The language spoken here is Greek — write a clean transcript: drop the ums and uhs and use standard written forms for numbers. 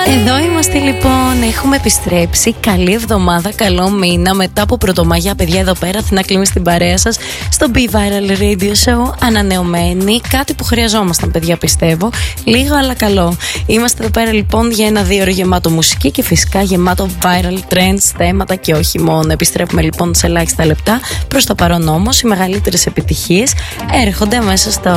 Εδώ είμαστε λοιπόν, έχουμε επιστρέψει. Καλή εβδομάδα, καλό μήνα. Μετά από Πρωτομαγιά, παιδιά, εδώ πέρα Αθηνά Κλίμη στην παρέα σας, στο Be Viral Radio Show. Ανανεωμένοι, κάτι που χρειαζόμασταν, παιδιά, πιστεύω. Λίγο αλλά καλό. Είμαστε εδώ πέρα λοιπόν για ένα 2 ώρο γεμάτο μουσική και φυσικά γεμάτο viral trends, θέματα και όχι μόνο. Επιστρέφουμε λοιπόν σε ελάχιστα λεπτά. Προς το παρόν όμως, οι μεγαλύτερες επιτυχίες έρχονται μέσα στο